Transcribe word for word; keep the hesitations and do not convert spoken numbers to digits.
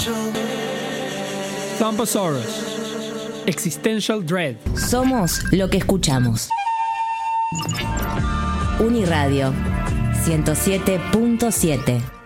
Thumbosaurus. Existential Dread. Somos lo que escuchamos. Uniradio ciento siete punto siete.